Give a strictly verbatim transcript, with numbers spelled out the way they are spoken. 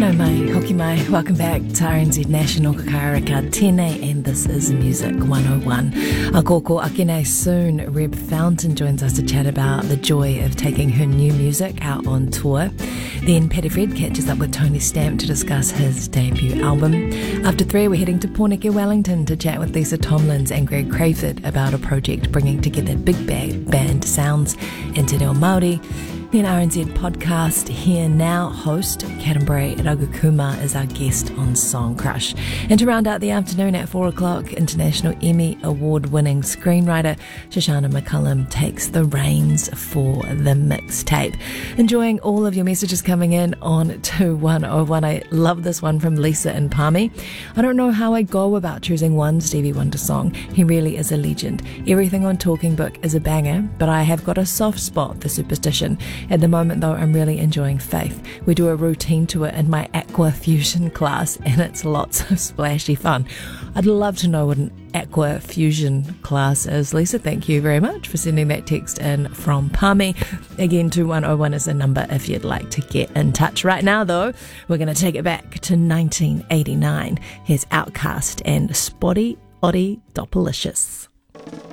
Nau mai, hoki mai, welcome back to R N Z National Kakaraka Tēnei, and this is Music one oh one. A kōko akine soon, Reb Fountain joins us to chat about the joy of taking her new music out on tour. Then Paddy Fred catches up with Tony Stamp to discuss his debut album. After three, we're heading to Pōneke, Wellington to chat with Lisa Tomlins and Greg Crayford about a project bringing together big band sounds and te reo Māori. Then R N Z podcast Here Now host Katambre Ragukuma is our guest on Song Crush. And to round out the afternoon at four o'clock, International Emmy Award-winning screenwriter Shoshana McCullum takes the reins for the mixtape. Enjoying all of your messages coming in on two one oh one. I love this one from Lisa and Palmy. I don't know how I go about choosing one Stevie Wonder song. He really is a legend. Everything on Talking Book is a banger, but I have got a soft spot for Superstition. At the moment, though, I'm really enjoying Faith. We do a routine to it in my Aqua Fusion class, and it's lots of splashy fun. I'd love to know what an Aqua Fusion class is. Lisa, thank you very much for sending that text in from Palmy. Again, two one oh one is a number if you'd like to get in touch. Right now, though, we're going to take it back to nineteen eighty-nine. Here's Outcast and Spotty Oddy Doppalicious.